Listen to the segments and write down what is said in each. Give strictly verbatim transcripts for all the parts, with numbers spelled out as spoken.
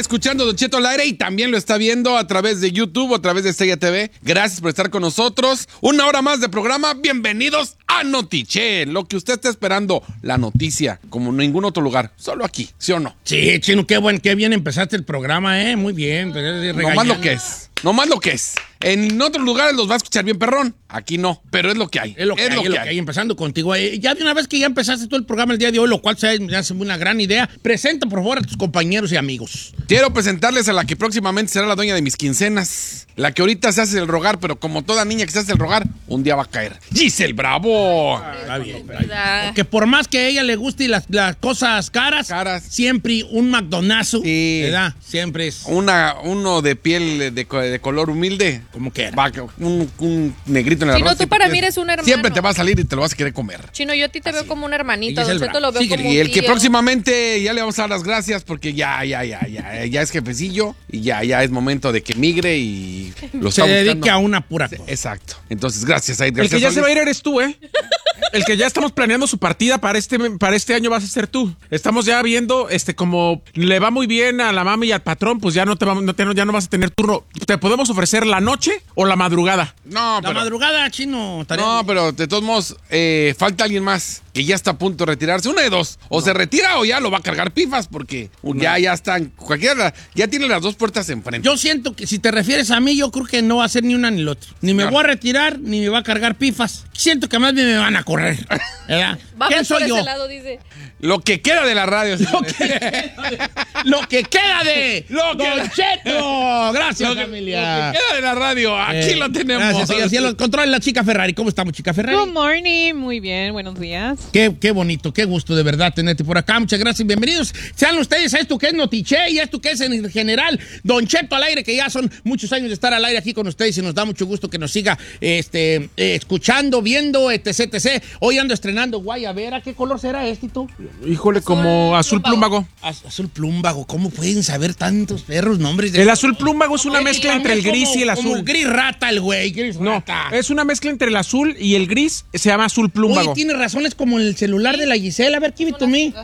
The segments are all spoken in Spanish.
escuchando Don Cheto al aire y también lo está viendo a través de YouTube o a través de Estrella T V. Gracias por estar con nosotros. Una hora más de programa. Bienvenidos a Notiche. Lo que usted está esperando, la noticia, como en ningún otro lugar. Solo aquí, ¿sí o no? Sí, Chino, qué, buen, qué bien empezaste el programa, ¿eh? Muy bien. No más lo que es. No más lo que es. En otros lugares los va a escuchar bien perrón. Aquí no, pero es lo que hay. Es lo que, es hay, lo que, es lo hay. que hay. Empezando contigo. Eh, ya de una vez que ya empezaste todo el programa el día de hoy, lo cual se me hace una gran idea, presenta por favor a tus compañeros y amigos. Quiero presentarles a la que próximamente será la dueña de mis quincenas. La que ahorita se hace el rogar, pero como toda niña que se hace el rogar, un día va a caer. ¡Giselle Bravo! Ah, está bien, está bien. Porque por más que a ella le guste las, las cosas caras, caras, siempre un McDonald's, sí. ¿verdad? Siempre es... Una, uno de piel de, de color humilde. Como que va, un, un negrito en el Chino, arroz. tú para mí eres un hermano. Siempre te va a salir y te lo vas a querer comer. Chino, yo a ti te Así. veo como un hermanito. Don Cheto lo veo sí, como y el un que tío. próximamente ya le vamos a dar las gracias porque ya, ya, ya, ya, ya es jefecillo y ya, ya es momento de que migre y lo se dedique a una pura cosa. Exacto. Entonces, gracias a Edgar. El que ya se va a ir eres tú, ¿eh? El que ya estamos planeando su partida para este, para este año vas a ser tú. Estamos ya viendo, este, como le va muy bien a la mami y al patrón, pues ya no te vamos, no te, ya no vas a tener turno. ¿Te podemos ofrecer la noche o la madrugada? No, la pero, madrugada, Chino. No, bien. Pero de todos modos, eh, falta alguien más que ya está a punto de retirarse. Una de dos. O no. se retira o ya lo va a cargar pifas porque no. ya, ya están, cualquiera, ya tiene las dos puertas enfrente. Yo siento que si te refieres a mí, yo creo que no va a ser ni una ni la otra. Ni me claro. voy a retirar, ni me va a cargar pifas. Siento que más bien me van a correr. ¿Verdad? ¿Quién soy yo? Lado, dice. Lo que queda de la radio. Lo que queda de... Lo que queda de... Lo que... Don Cheto. Gracias, lo que, familia. Lo que queda de la radio. Aquí eh, lo tenemos. Gracias, así lo controla la chica Ferrari. ¿Cómo estamos, chica Ferrari? Good morning. Muy bien, buenos días. Qué, qué bonito, qué gusto de verdad tenerte por acá. Muchas gracias y bienvenidos. Sean ustedes a esto que es Notiche y a esto que es en general Don Cheto al aire, que ya son muchos años de estar al aire aquí con ustedes y nos da mucho gusto que nos siga este, eh, escuchando, viendo, etc, etcétera. Hoy ando estrenando Guayabera. ¿Qué color será este, tú? Híjole, como azul plúmbago. Az, azul plúmbago. ¿Cómo pueden saber tantos perros nombres? De el azul plúmbago es una mezcla entre el gris como, y el azul. Como gris rata el güey. Gris no, rata. Es una mezcla entre el azul y el gris. Se llama azul plúmbago. Oye, tiene razón. Es como el celular de la Gisela. A ver, give it to me.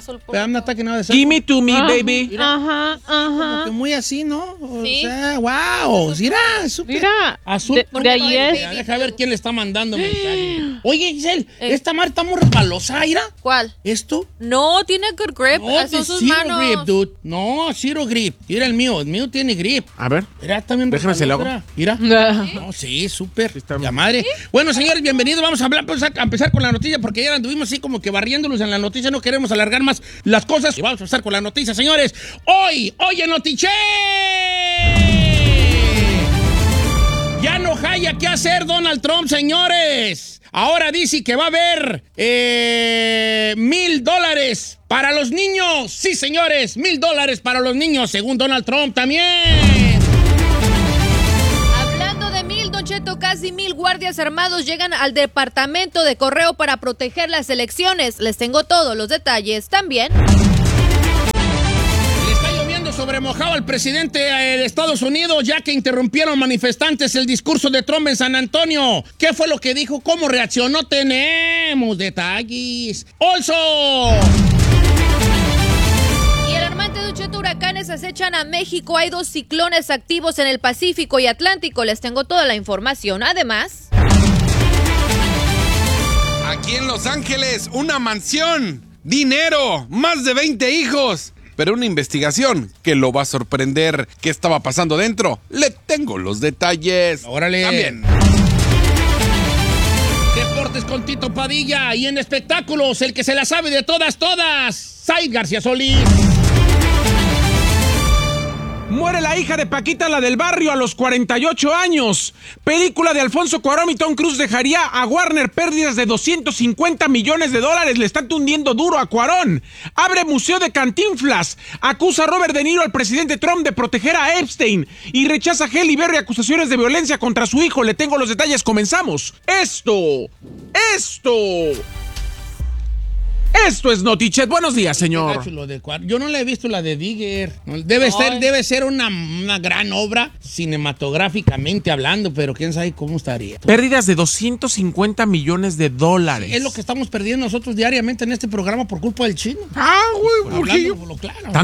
Give me to me, baby. Mira, ajá, ajá. Como que muy así, ¿no? O sí. sea, wow. Mira, super. Mira, azul. De, de ahí es. Mira, deja ver quién le está mandando mensaje. Oye, Giselle, eh. esta mar está muy resbalosa, ¿ira? ¿Cuál? ¿Esto? No, tiene good grip. No, son sus zero manos. grip, dude. No, zero grip. Mira el mío, el mío tiene grip. A ver. Mira, también. Déjame se lo hago. Mira. ¿Sí? No, sí, súper. Sí, la madre. ¿Sí? Bueno, señores, bienvenidos. Vamos a hablar, pues, a empezar con la noticia, porque ya anduvimos así como que barriéndonos en la noticia. No queremos alargar más las cosas. Y vamos a empezar con la noticia, señores. Hoy, hoy en Notiche. Ya no haya qué hacer Donald Trump, señores. Ahora dice que va a haber eh, mil dólares para los niños. Sí, señores, mil dólares para los niños, según Donald Trump también. Hablando de mil, Don Cheto, casi mil guardias armados llegan al departamento de correo para proteger las elecciones. Les tengo todos los detalles también. Sobre mojado al presidente de Estados Unidos, ya que interrumpieron manifestantes el discurso de Trump en San Antonio. ¿Qué fue lo que dijo? ¿Cómo reaccionó? Tenemos detalles. ¡Also! Y alarmante, Don Cheto, huracanes acechan a México. Hay dos ciclones activos en el Pacífico y Atlántico. Les tengo toda la información. Además, aquí en Los Ángeles, una mansión, dinero, más de veinte hijos. Pero una investigación que lo va a sorprender. ¿Qué estaba pasando dentro? Le tengo los detalles. Órale. También. Deportes con Tito Padilla. Y en espectáculos, el que se la sabe de todas, todas, Said García Solís. Muere la hija de Paquita, la del barrio, a los cuarenta y ocho años. Película de Alfonso Cuarón y Tom Cruise dejaría a Warner pérdidas de doscientos cincuenta millones de dólares. Le están tundiendo duro a Cuarón. Abre museo de Cantinflas. Acusa a Robert De Niro al presidente Trump de proteger a Epstein. Y rechaza a Halle Berry acusaciones de violencia contra su hijo. Le tengo los detalles. Comenzamos. Esto. Esto. Esto es Notichet. Buenos días, señor. Yo no le he visto la de Digger. Debe ser, debe ser una, una gran obra cinematográficamente hablando, pero quién sabe cómo estaría. Pérdidas de doscientos cincuenta millones de dólares. Sí, es lo que estamos perdiendo nosotros diariamente en este programa por culpa del chino. Ah, güey, ¿por qué yo? Claro. ¿Tanto?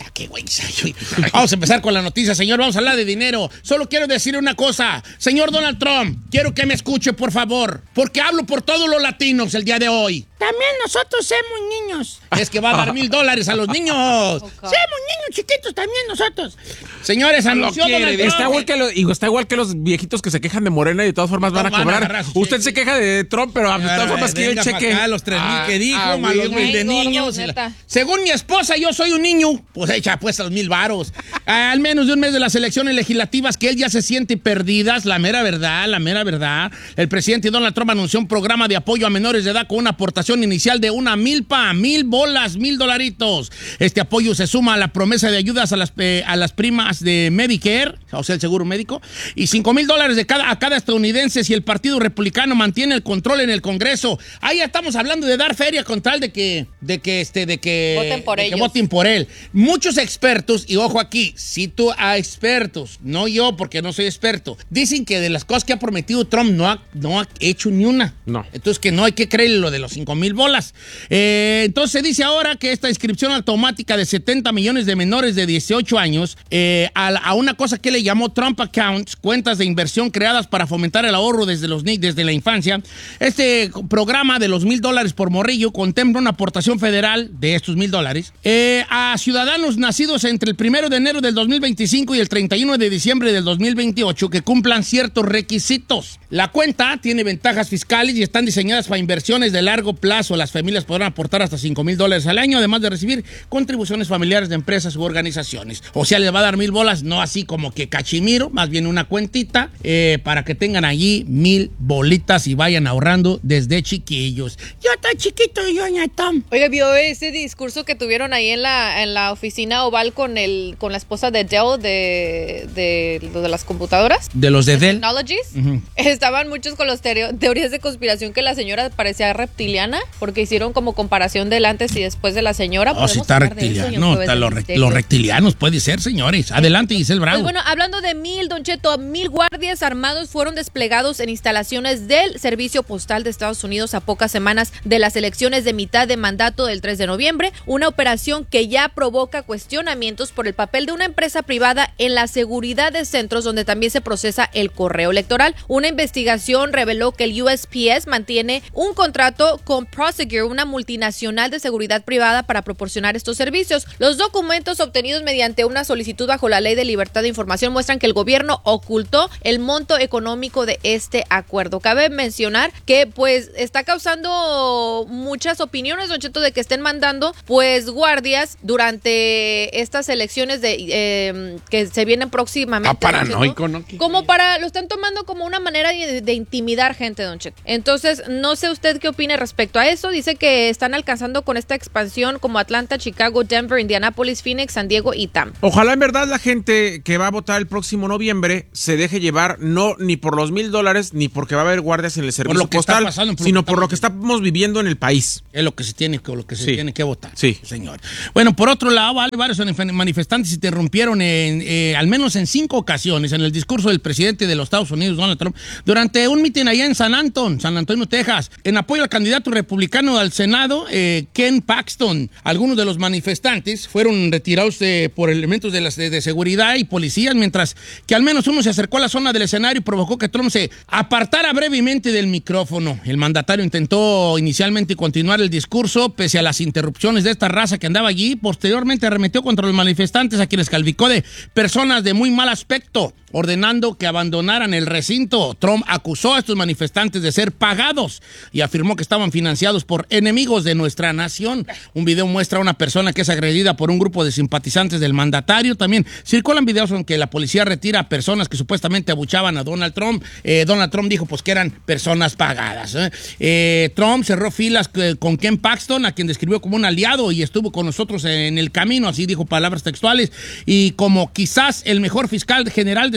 qué güey. Vamos a empezar con la noticia, señor. Vamos a hablar de dinero. Solo quiero decir una cosa. Señor Donald Trump, quiero que me escuche, por favor, porque hablo por todos los latinos el día de hoy. También nosotros somos niños. Es que va a dar mil dólares a los niños. Okay. Somos niños chiquitos también nosotros. Señores, anunció quiere, Donald Trump. Está igual, que los, está igual que los viejitos que se quejan de Morena y de todas formas van a cobrar. Van a Usted cheque. se queja de Trump, pero de todas formas quiere el cheque. Acá, los tres mil ah, que dijo, ah, más los mil de niños. La... Según mi esposa, yo soy un niño. Pues echa pues los mil varos. Al menos de un mes de las elecciones legislativas que él ya se siente perdidas. La mera verdad, la mera verdad. El presidente Donald Trump anunció un programa de apoyo a menores de edad con una aportación inicial de una milpa, mil bolas, mil dolaritos. Este apoyo se suma a la promesa de ayudas a las, eh, a las primas de Medicare, o sea, el seguro médico, y cinco mil dólares de cada, a cada estadounidense si el Partido Republicano mantiene el control en el Congreso. Ahí ya estamos hablando de dar feria con tal de que, de que, este, de que, voten por de ellos. que voten por él. Muchos expertos, y ojo aquí, cito a expertos, no yo porque no soy experto, dicen que de las cosas que ha prometido Trump no ha, no ha hecho ni una. No. Entonces que no hay que creer lo de los cinco mil bolas. Eh, entonces se dice ahora que esta inscripción automática de setenta millones de menores de dieciocho años eh, a, a una cosa que le llamó Trump Accounts, cuentas de inversión creadas para fomentar el ahorro desde, los, desde la infancia. Este programa de los mil dólares por morrillo contempla una aportación federal de estos mil dólares eh, a ciudadanos nacidos entre el primero de enero del dos mil veinticinco y el treinta y uno de diciembre del dos mil veintiocho que cumplan ciertos requisitos. La cuenta tiene ventajas fiscales y están diseñadas para inversiones de largo plazo. Las familias podrán aportar hasta cinco mil dólares al año, además de recibir contribuciones familiares de empresas u organizaciones. O sea, les va a dar mil bolas, no así como que cachimiro, más bien una cuentita eh, para que tengan allí mil bolitas y vayan ahorrando desde chiquillos. Yo estoy chiquito y yo ya Tom. Oiga, ¿vio ese discurso que tuvieron ahí en la, en la oficina oval con el con la esposa de Dell de, de, de, de las computadoras? De los de Dell. Technologies. Uh-huh. Estaban muchos con las teorías de conspiración que la señora parecía reptiliana porque hicieron como comparación del antes y después de la señora. Oh, si está reptiliano. No, está los, re, los reptilianos puede ser, señores. Adelante, Giselle Bravo. Pues bueno, hablando de mil, Don Cheto, mil guardias armados fueron desplegados en instalaciones del Servicio Postal de Estados Unidos a pocas semanas de las elecciones de mitad de mandato del tres de noviembre, una operación que ya provoca cuestionamientos por el papel de una empresa privada en la seguridad de centros donde también se procesa el correo electoral. Una investigación reveló que el U S P S mantiene un contrato con Prosegur, una multinacional de seguridad privada, para proporcionar estos servicios. Los documentos obtenidos mediante una solicitud bajo la Ley de Libertad de Información muestran que el gobierno ocultó el monto económico de este acuerdo. Cabe mencionar que pues está causando muchas opiniones, Don Cheto, de que estén mandando pues guardias durante estas elecciones de eh, que se vienen próximamente. Ah, paranoico, ¿no? Como para, lo están tomando como una manera de, de intimidar gente, Don Cheto. Entonces, no sé usted qué opine respecto a eso. Dice que están alcanzando con esta expansión como Atlanta, Chicago, Denver, Indianapolis, Phoenix, San Diego y Tampa. Ojalá en verdad la gente que va a votar el próximo noviembre se deje llevar, no ni por los mil dólares, ni porque va a haber guardias en el servicio postal, pasando, por sino por lo que estamos viviendo en el país. Es lo que se tiene, lo que se sí. tiene que votar. Sí. Señor. Bueno, por otro lado, vale, varios manifestantes interrumpieron en, eh, al menos en cinco ocasiones en el discurso del presidente de los Estados Unidos, Donald Trump, durante un mitin allá en San Antonio, San Antonio, Texas, en apoyo al candidato republicano al Senado, eh, Ken Paxton. Algunos de los manifestantes fueron retirados eh, por elementos de, las, de, de seguridad y policías, mientras que al menos uno se acercó a la zona del escenario y provocó que Trump se apartara brevemente del micrófono. El mandatario intentó inicialmente continuar el discurso, pese a las interrupciones de esta raza que andaba allí. Posteriormente arremetió contra los manifestantes, a quienes calificó de personas de muy mal aspecto, ordenando que abandonaran el recinto. Trump acusó a estos manifestantes de ser pagados y afirmó que estaban financiados por enemigos de nuestra nación. Un video muestra a una persona que es agredida por un grupo de simpatizantes del mandatario. También circulan videos en que la policía retira a personas que supuestamente abuchaban a Donald Trump. Eh, Donald Trump dijo pues que eran personas pagadas. ¿eh? Eh, Trump cerró filas con Ken Paxton, a quien describió como un aliado y estuvo con nosotros en el camino, así dijo palabras textuales, y como quizás el mejor fiscal general de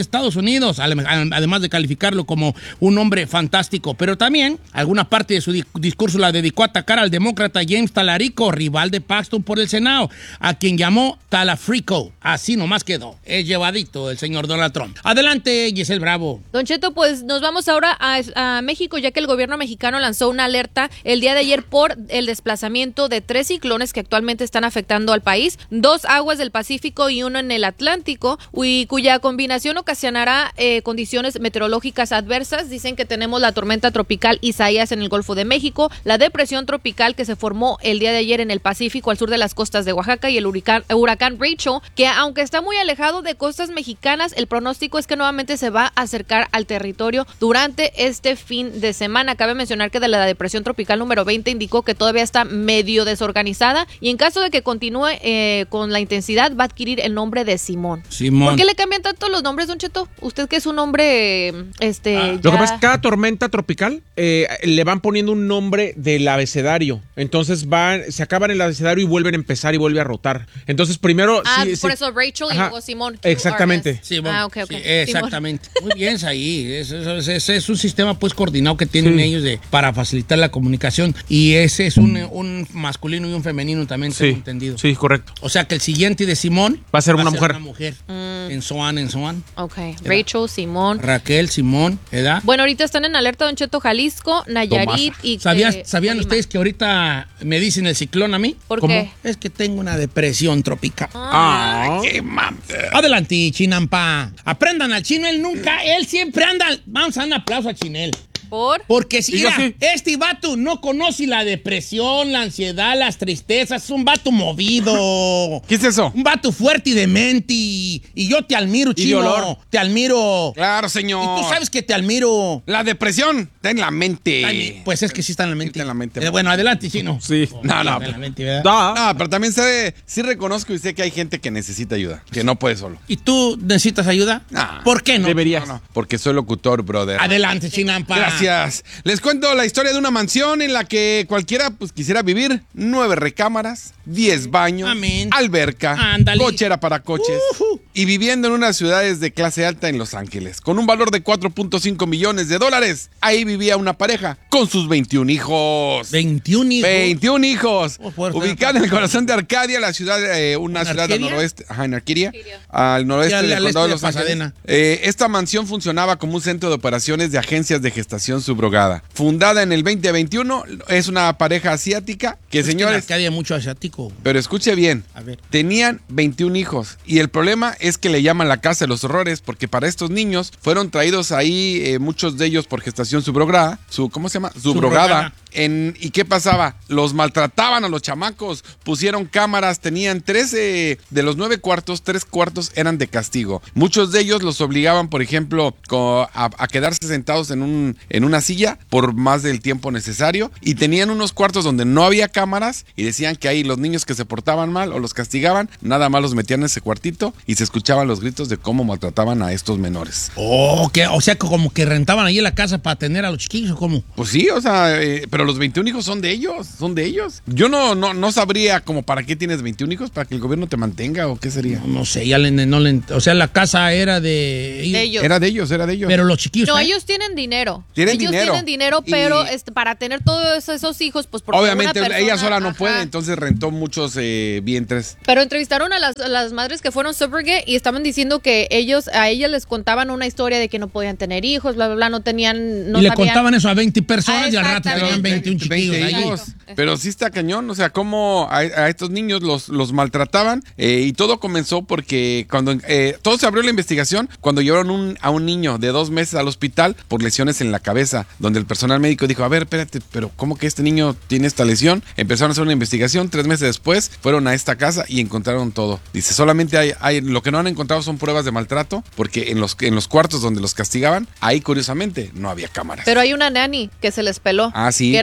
Estados Unidos, además de calificarlo como un hombre fantástico. Pero también alguna parte de su di- discurso la dedicó a atacar al demócrata James Talarico, rival de Paxton por el Senado, a quien llamó Talafrico. Así nomás quedó. Es llevadito el señor Donald Trump. Adelante, Giselle Bravo. Don Cheto, pues nos vamos ahora a, a México, ya que el gobierno mexicano lanzó una alerta el día de ayer por el desplazamiento de tres ciclones que actualmente están afectando al país, dos aguas del Pacífico y uno en el Atlántico, y cuya combinación ocasionará eh, condiciones meteorológicas adversas. Dicen que tenemos la tormenta tropical Isaías en el Golfo de México, la depresión tropical que se formó el día de ayer en el Pacífico al sur de las costas de Oaxaca y el huracán, huracán Rachel, que aunque está muy alejado de costas mexicanas, el pronóstico es que nuevamente se va a acercar al territorio durante este fin de semana. Cabe mencionar que de la depresión tropical número veinte indicó que todavía está medio desorganizada y en caso de que continúe eh, con la intensidad va a adquirir el nombre de Simón. Simón. ¿Por qué le cambian tanto los nombres, Don Cheto? Usted que es un hombre, este, Ah, ya... Lo que pasa es que cada tormenta tropical eh, le van poniendo un nombre del abecedario. Entonces van, se acaban el abecedario y vuelven a empezar y vuelve a rotar. Entonces primero... Ah, sí, por sí. eso Rachel y Ajá, luego Simón. Q R S. exactamente. Simón. Ah, ok, ok. Sí, Simón. exactamente. Muy bien, ahí. Es, es, es, es un sistema pues coordinado que tienen Sí. ellos de, para facilitar la comunicación. Y ese es un, un masculino y un femenino también, Sí, tengo entendido. sí, correcto. O sea que el siguiente de Simón Va a ser una mujer. una mujer. Mm. En Soan, en Soan. Ok, Rachel, Simón. Raquel, Simón, ¿verdad? Bueno, ahorita están en alerta Don Cheto, Jalisco, Nayarit Tomasa. y... ¿Sabías, eh, ¿Sabían Colima. ustedes que ahorita me dicen el ciclón a mí? ¿Por ¿Cómo? qué? Es que tengo una depresión tropical. Ah, ¡Qué mam! Adelante, Chinampa. Aprendan al chino, él nunca, él siempre anda. Vamos a dar un aplauso a Chinel. ¿Por? Porque si Y yo mira, sí. este vato no conoce la depresión, la ansiedad, las tristezas. Es un vato movido. ¿Qué es eso? Un vato fuerte y demente. Y, y yo te admiro, Y de chino. olor. Te admiro. Claro, Y señor. tú sabes que te admiro. La depresión está en la mente. Ay, pues es que sí está en la mente. Está en la mente. Eh, bueno, adelante, chino. Sí. No, no, Está en la mente, ¿verdad? da. No, pero también sé, sí reconozco y sé que hay gente que necesita ayuda, que no puede solo. ¿Y tú necesitas ayuda? Nah. ¿Por qué no? Deberías. No, no, porque soy locutor, brother. Adelante, Chinampa. Gracias. Les cuento la historia de una mansión en la que cualquiera pues quisiera vivir. Nueve recámaras, diez baños, Amén. alberca, Ándale. cochera para coches. Ujú. Y viviendo en unas ciudades de clase alta en Los Ángeles, con un valor de cuatro punto cinco millones de dólares. Ahí vivía una pareja con sus veintiún hijos. veintiún hijos. veintiún hijos. Oh, fuerte. Ubicada en el corazón de Arcadia, la ciudad, eh, una ¿En ciudad al Arcadia? noroeste. Ajá, en Arcadia. Al noroeste Sí, al- del al condado de este Los de Ángeles. Pasadena. Eh, esta mansión funcionaba como un centro de operaciones de agencias de gestación subrogada. Fundada en el veinte veintiuno, es una pareja asiática que, Es que en señores, Arcadia hay mucho asiático. pero escuche bien, A ver. tenían veintiún hijos y el problema es que le llaman la casa de los horrores porque para estos niños fueron traídos ahí, eh, muchos de ellos por gestación subrogada, su, ¿cómo se llama? Subrogada. Subrogada. En, ¿Y qué pasaba? Los maltrataban a los chamacos, pusieron cámaras, tenían trece de los nueve cuartos, tres cuartos eran de castigo. Muchos de ellos los obligaban, por ejemplo, co- a, a quedarse sentados en, un, en una silla por más del tiempo necesario y tenían unos cuartos donde no había cámaras y decían que ahí los niños que se portaban mal o los castigaban, nada más los metían en ese cuartito y se escuchaban los gritos de cómo maltrataban a estos menores. Oh, que, o sea, que como que rentaban ahí la casa para tener a los chiquillos, ¿o cómo? Pues sí, o sea, eh, pero los veintiún hijos son de ellos, son de ellos. Yo no, no, no sabría como para qué tienes veintiún hijos, para que el gobierno te mantenga o qué sería. No, no sé, ya le, no le, o sea, la casa era de ellos. De ellos. Era de ellos, era de ellos. Pero los chiquillos. No, ¿eh? ellos tienen dinero. Tienen ellos dinero. tienen dinero, Y- pero este, para tener todos esos hijos, pues por Obviamente una persona, ella sola no ajá. puede, entonces rentó muchos eh, vientres. Pero entrevistaron a las, a las madres que fueron subrogate y estaban diciendo que ellos, a ellas les contaban una historia de que no podían tener hijos, bla, bla, bla, no tenían, no y le sabían. contaban eso a veinte personas Ah, y al rato exactamente. tenían veintiún chiquillos veinte ahí. hijos. Exacto. Pero sí está cañón, o sea, cómo a, a estos niños los, los maltrataban eh, y todo comenzó porque cuando eh, todo se abrió la investigación cuando llevaron un, a un niño de dos meses al hospital por lesiones en la cabeza, donde el personal médico dijo, a ver, espérate, pero ¿cómo que este niño tiene esta lesión? Empezaron a hacer una investigación, tres meses después fueron a esta casa y encontraron todo. Dice, solamente hay, hay lo que no han encontrado son pruebas de maltrato, porque en los, en los cuartos donde los castigaban, ahí curiosamente no había cámaras. Pero hay una nanny que se les peló. Ah, sí. Que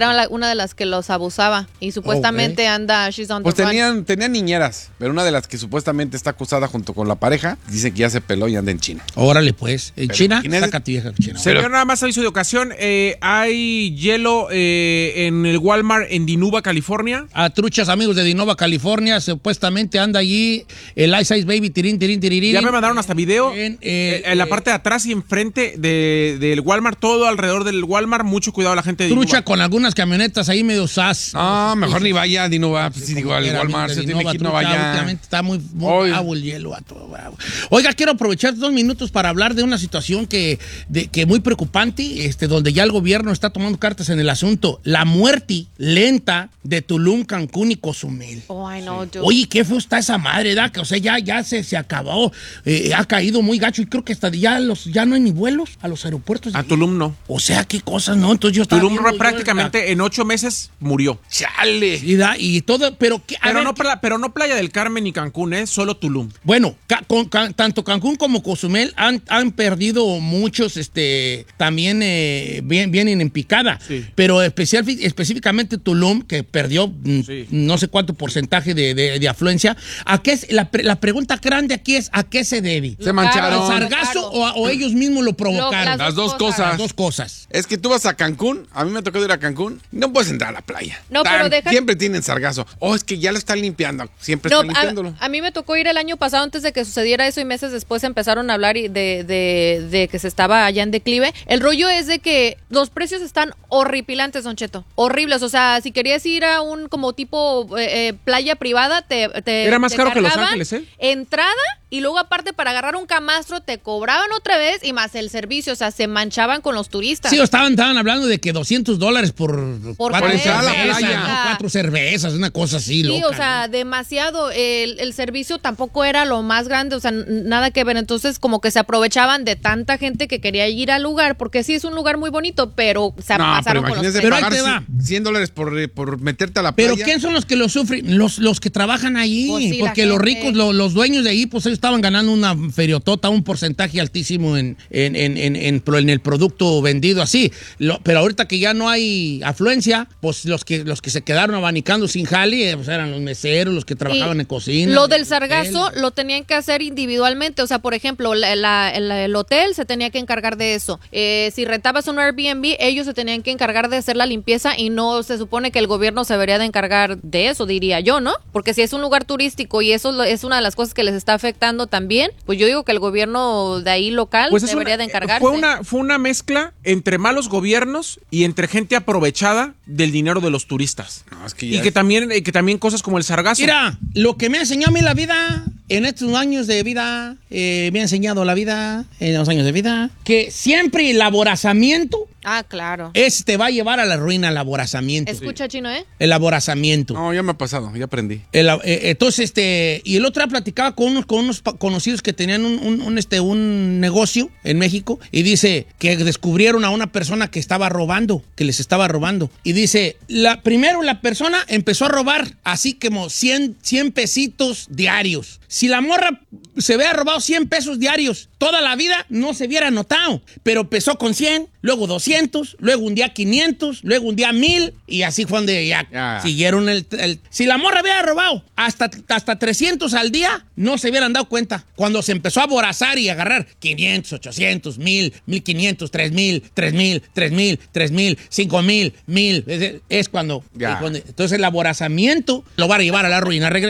era la- una de las que los abusaba y supuestamente anda, she's on Pues the run. tenían, tenían niñeras, pero una de las que supuestamente está acusada junto con la pareja, dice que ya se peló y anda en China. Órale, pues. En Pero, China, ¿quién es? saca tu vieja China. Señor, nada más aviso de ocasión. eh, hay hielo eh, en el Walmart en Dinuba, California. A truchas amigos de Dinova, California, supuestamente anda allí el Ice Ice Baby tirín, tirín, tirín. Ya me mandaron hasta video. En, eh, eh, en la eh, parte de atrás y enfrente de, del Walmart, todo alrededor del Walmart. Mucho cuidado la gente de Trucha Dinuba. con algunas camionetas ahí medio sas. No, mejor ni vaya, Dinova. Pues sí, digo, al Era Walmart de se tiene Dinova, que ir, no trucha, vaya. últimamente está muy, muy Hoy. bravo el hielo. A todo bravo. Oiga, quiero aprovechar dos minutos para hablar de una situación que, de, que muy preocupante, este, donde ya el gobierno está tomando cartas en el asunto. La muerte lenta de Tulum, Cancún y Cozumel. Oh, I know, dude. Oye, qué feo está esa madre, ¿verdad? Que, o sea, ya, ya se, se acabó, eh, ha caído muy gacho y creo que hasta ya, los, ya no hay ni vuelos a los aeropuertos. de A allí. Tulum no. O sea, qué cosas, ¿no? Entonces yo estaba Tulum viendo yo prácticamente en ocho meses murió. ¡Chale! el- y, da- y todo, pero... ¿qué? A Pero ver, no, ¿qué- pla- pero no Playa del Carmen ni Cancún, ¿eh? Solo Tulum. Bueno, ca- con- ca- tanto Cancún como Cozumel han, han perdido muchos, este, también eh, bien- vienen en picada. Sí. Pero especial, específicamente Tulum, que perdió mm, Sí. no sé cuánto porcentaje de, de- de afluencia. ¿A qué es, la, pre- la pregunta grande aquí es, ¿a qué se debe? Se mancharon. ¿Al sargazo o, a- o ellos mismos lo provocaron? las Las dos dos cosas. Las dos cosas. Es que tú vas a Cancún, a mí me tocó ir a Cancún, no puedes entrar a la playa. No, pero deja- Siempre tienen sargazo. Oh, es que ya lo están limpiando. Siempre No, están limpiándolo. a, a mí me tocó ir el año pasado antes de que sucediera eso y meses después empezaron a hablar y de, de, de que se estaba allá en declive. El rollo es de que los precios están horripilantes, Don Cheto. Horribles. O sea, si querías ir a un como tipo eh, eh, playa privada, te, te Era más te caro que Los cargaban Ángeles, ¿eh? entrada y luego aparte para agarrar un camastro te cobraban otra vez y más el servicio. O sea, se manchaban con los turistas. Sí, o estaban, estaban hablando de que doscientos dólares por, Por cuatro entrar a la cervezas, playa. ¿no? Cuatro cervezas, una cosa así, Sí, loca, o sea, demasiado. El, el servicio tampoco era lo más grande, o sea, n- nada que ver. Entonces, como que se aprovechaban de tanta gente que quería ir al lugar, porque sí es un lugar muy bonito, pero se No, pero pasaron con los imagínese Pero ahí pagar te va. cien dólares por, eh, por meterte a la playa. Pero ¿quién son los que lo sufren? Los, los que trabajan allí. Pues sí, la porque los gente. ricos, lo- los dueños de ahí, pues ellos estaban ganando una feriotota, un porcentaje altísimo en, en, en, en, en pro- en el producto vendido así. Lo- pero ahorita que ya no hay afluencia, pues los que, los que se quedaron abanicando sin jali, eh, pues eran los meseros, los que trabajaban Y en cocina. Lo en del el sargazo hotel. lo tenían que hacer individualmente. O sea, por ejemplo, la- la- el, el hotel se tenía que encargar de eso. Eh, si rentabas un Airbnb, ellos se tenían que encargar de hacer la limpieza y no se supone que el gobierno se debería de encargar de eso, diría yo, ¿no? Porque si es un lugar turístico y eso lo- es una de las cosas que les está afectando también, pues yo digo que el gobierno de ahí local Pues es debería una- de encargarse. Fue una, fue una mezcla entre malos gobiernos y entre gente aprovechada del dinero de los turistas. No, es que Y ya que es- también, y que también cosas como el sargazo. Mira, lo que me ha enseñado a mí la vida, en estos años de vida, eh, me ha enseñado la vida, en los años de vida, que siempre el aborazamiento Ah, claro. es, te va a llevar a la ruina, el aborazamiento. Escucha, Chino, ¿eh? El aborazamiento. No, ya me ha pasado, ya aprendí. El, eh, entonces, este, y el otro día platicaba con unos, con unos pa- conocidos que tenían un, un- un, este, un negocio en México y dice que descubrieron a una persona que estaba robando, que les estaba robando. Y dice, la, primero la persona empezó a robar así como cien, cien pesitos diarios. Si la morra se hubiera robado cien pesos diarios toda la vida, no se hubiera notado. Pero empezó con cien, luego doscientos, luego un día quinientos, luego un día mil y así fue donde ya Ya. siguieron el, el- Si la morra hubiera robado hasta, hasta trescientos al día, no se hubieran dado cuenta. Cuando se empezó a aborazar y agarrar quinientos, ochocientos, mil, mil quinientos, tres mil, tres mil, tres mil, tres mil, cinco mil, mil, es, es cuando... Ya. es cuando- entonces el aborazamiento lo va a llevar a la ruina. Regre-